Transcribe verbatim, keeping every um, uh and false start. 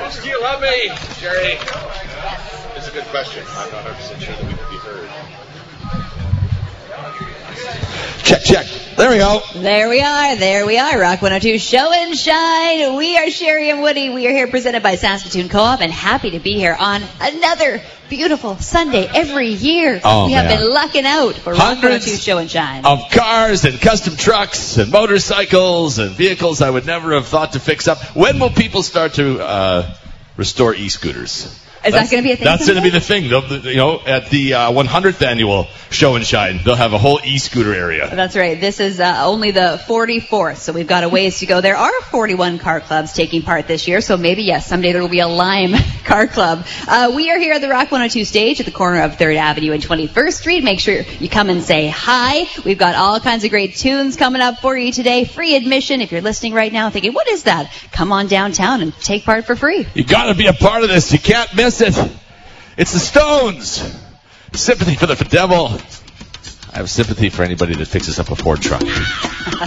Do you love me, Jerry? It's a good question. I'm not one hundred percent sure that we can be heard. Check, check. There we go. There we are. There we are. Rock one oh two Show and Shine. We are Sherry and Woody. We are here presented by Saskatoon Co-op and happy to be here on another beautiful Sunday every year. Oh, we have man. been lucking out for Rock one oh two Show and Shine. Of cars and custom trucks and motorcycles and vehicles I would never have thought to fix up. When will people start to uh, restore e-scooters? Is that's, that going to be a thing? That's going to be the thing. They'll, you know, at the uh, one hundredth annual Show and Shine, they'll have a whole e-scooter area. That's right. This is uh, only the forty-fourth, so we've got a ways to go. There are forty-one car clubs taking part this year, so maybe, yes, someday there will be a Lime car club. Uh, we are here at the Rock one oh two stage at the corner of third Avenue and twenty-first Street. Make sure you come and say hi. We've got all kinds of great tunes coming up for you today. Free admission. If you're listening right now thinking, what is that? Come on downtown and take part for free. You got to be a part of this. You can't miss it. It's the Stones. Sympathy for the devil. I have sympathy for anybody that fixes up a Ford truck.